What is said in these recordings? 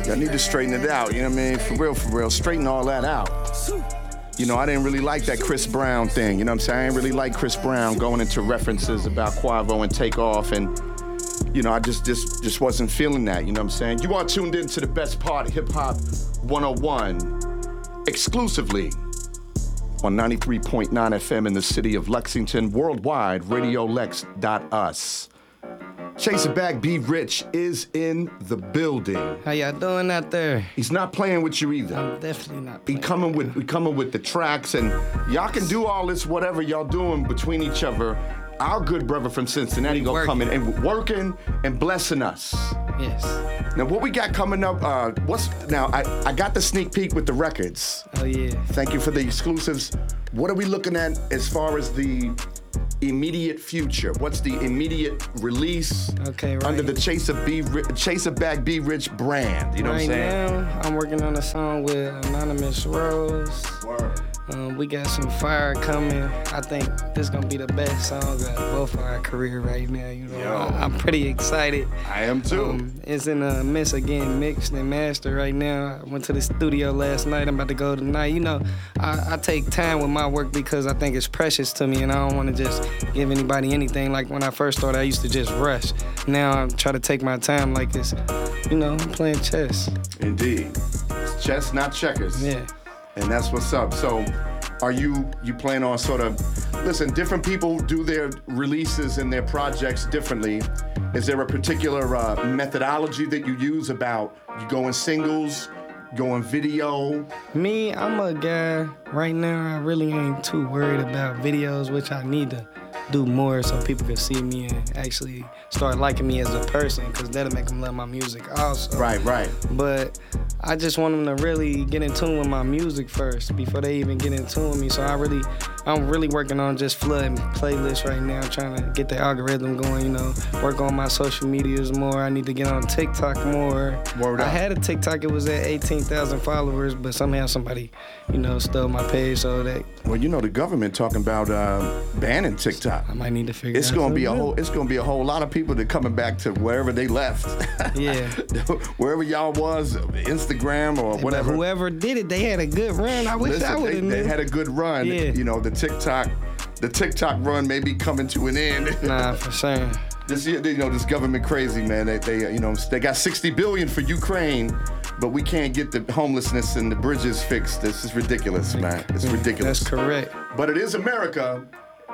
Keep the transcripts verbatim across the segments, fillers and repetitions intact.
Y'all need to straighten it out, you know what I mean? For real, for real, straighten all that out. You know, I didn't really like that Chris Brown thing, you know what I'm saying? I didn't really like Chris Brown going into references about Quavo and Takeoff, and, you know, I just, just, just wasn't feeling that, you know what I'm saying? You are tuned in to the best part of Hip Hop one oh one, exclusively on ninety-three point nine F M in the city of Lexington, worldwide, radio lex dot us. Chase a Bag, Be Rich is in the building. How y'all doing out there? He's not playing with you either. I'm definitely not He playing. coming with, he coming with the tracks, and y'all can do all this, whatever y'all doing between each other. Our good brother from Cincinnati gonna come in and working and blessing us. Yes. Now, what we got coming up? Uh, what's now? I, I got the sneak peek with the records. Oh yeah. Thank you for the exclusives. What are we looking at as far as the immediate future? What's the immediate release? Okay, right. Under the Chase a Be Chase a Bag Be Rich brand. You know right what I'm saying? now, I'm working on a song with Anonymous Rose. Word. Um, we got some fire coming. I think this gonna be the best song of both of our career right now. You know, Yo. I, I'm pretty excited. I am too. Um, it's in a mix again, mixed and mastered right now. I went to the studio last night. I'm about to go tonight. You know, I, I take time with my work because I think it's precious to me, and I don't want to just give anybody anything. Like when I first started, I used to just rush. Now I try to take my time like this. You know, I'm playing chess. Indeed. It's chess, not checkers. Yeah. And that's what's up. So, are you you plan on sort of, listen, different people do their releases and their projects differently. Is there a particular uh, methodology that you use about you going singles, going video? Me, I'm a guy, right now, I really ain't too worried about videos, which I need to do more so people can see me and actually start liking me as a person, because that'll make them love my music also. Right, right. But I just want them to really get in tune with my music first before they even get in tune with me. So I really, I'm really working on just flooding playlists right now, trying to get the algorithm going, you know, work on my social medias more. I need to get on TikTok more. Word I up. had a TikTok, it was at eighteen thousand followers, but somehow somebody, you know, stole my page, so that Well, you know, the government talking about uh, banning TikTok. I might need to figure It's out gonna be a something whole. It's gonna be a whole lot of people that coming back to wherever they left. Yeah. Wherever y'all was, Instagram or But whatever. whoever did it, they had a good run. I wish Listen, I would they, have they knew. had a good run. Yeah. You know, the TikTok, the TikTok run may be coming to an end. Nah, for sure. This, you know, this government crazy, man. They, they, you know, they got sixty billion for Ukraine, but we can't get the homelessness and the bridges fixed. This is ridiculous, man. It's ridiculous. That's correct. But it is America,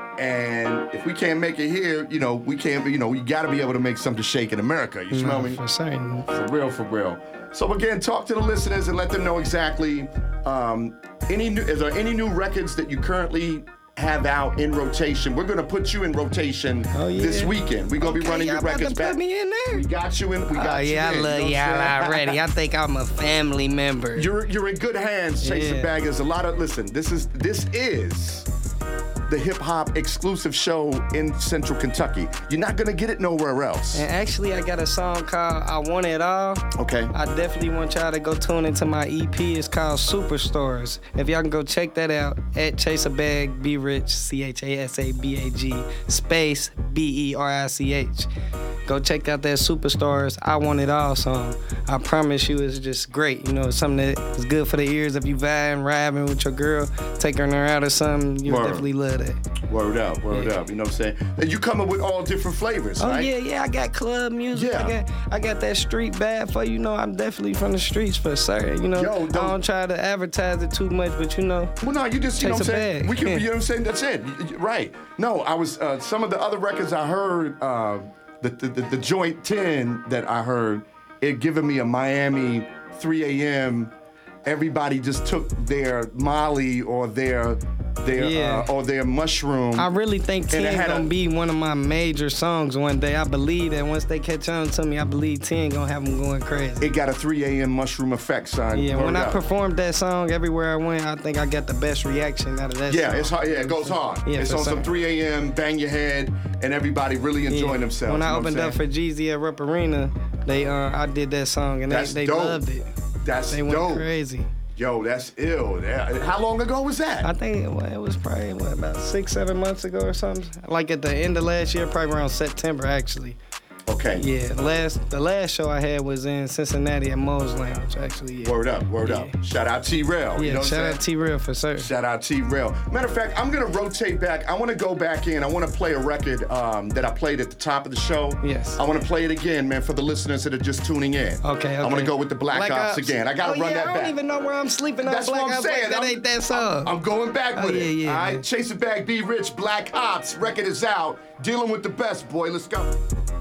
and if we can't make it here, you know, we can't. You know, we got to be able to make something shake in America. You smell Nah, me? for sure. For real, for real. So again, talk to the listeners and let them know exactly. Um, any new, is there any new records that you currently have out in rotation? We're gonna put you in rotation Oh, yeah. this weekend. We're gonna be Okay, running y'all your about to records put back. me in there? We got you in. We got Oh, you yeah, in. I love you know y'all what I'm saying? already. I think I'm a family member. You're you're in good hands, Chase the Yeah. Bag. There's a lot of listen. This is this is the hip hop exclusive show in Central Kentucky. You're not gonna get it nowhere else. And actually, I got a song called I Want It All. Okay. I definitely want y'all to go tune into my E P. It's called Superstars. If y'all can go check that out at Chase a Bag, Be Rich, C H A S A B A G, space B E R I C H. Go check out that Superstars I Want It All song. I promise you it's just great. You know, it's something that is good for the ears. If you vibing, riding with your girl, taking her out or something, you'll Word. definitely love that. Word up, word Yeah. up. You know what I'm saying? And you coming with all different flavors, Oh right? yeah, yeah. I got club music. Yeah. I got, I got that street bad for you. Know, I'm definitely from the streets for certain. You know, Yo, I don't- don't try to advertise it too much, but you know, Well, no, you just, you know Chase what I'm a saying? bag. We can, Yeah. you know what I'm saying? That's it. Y- y- Right. No, I was, uh, some of the other records I heard, uh, the, the, the, the Joint ten that I heard, it giving me a Miami three a.m. Everybody just took their Molly or their, their, Yeah. uh, or their mushroom. I really think And it ten had gonna a- be one of my major songs one day. I believe that once they catch on to me, I believe ten gonna have them going crazy. It got a three a.m. mushroom effect, son. Yeah, Word when I up. performed that song everywhere I went, I think I got the best reaction out of that Yeah, song. it's hard. Yeah, it goes hard. Yeah, it's for on some certain. three a.m. bang your head, and everybody really enjoying Yeah. themselves. When you I know what opened I'm up for saying? Jeezy at Rupp Arena, they uh, I did that song and they, That's they dope. loved it. That's They went dope. crazy. Yo, that's ill. Yeah. How long ago was that? I think it was, it was probably what, about six, seven months ago or something. Like at the end of last year, probably around September actually. Okay. Yeah, the last the last show I had was in Cincinnati at Moe's Lounge, actually. Yeah. Word up, word yeah. up. Shout out T-Rail. Yeah, you know what shout I'm out saying? T-Rail for sure. Shout out T-Rail. Matter of fact, I'm gonna rotate back. I wanna go back in. I wanna play a record um, that I played at the top of the show. Yes. I wanna play it again, man, for the listeners that are just tuning in. Okay, okay. I wanna go with the Black, Black Ops, Ops again. I gotta oh, run yeah, that I back. don't even know where I'm sleeping on That's Black what I'm Ops. saying. Like, that I'm, ain't that song. I'm going back Oh, with yeah, it. yeah, All right, man. Chase It Back, Be Rich, Black Ops. Record is out. Dealing with the best, boy. Let's go.